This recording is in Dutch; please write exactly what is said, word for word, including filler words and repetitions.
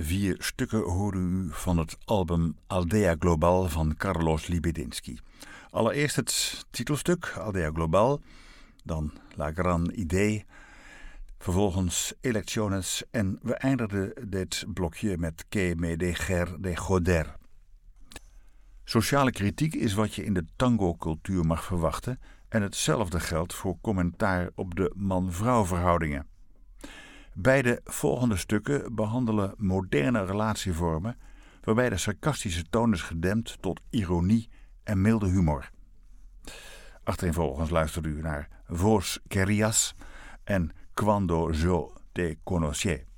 Vier stukken hoorde u van het album Aldea Global van Carlos Libedinsky. Allereerst het titelstuk Aldea Global, dan La Gran Idée, vervolgens Elecciones en we eindigden dit blokje met Que me dejer de joder. Sociale kritiek is wat je in de tango-cultuur mag verwachten en hetzelfde geldt voor commentaar op de man-vrouw verhoudingen. Beide volgende stukken behandelen moderne relatievormen waarbij de sarcastische toon is gedempt tot ironie en milde humor. Achtereenvolgens luistert u naar Vos Querías en Cuando yo te conocí.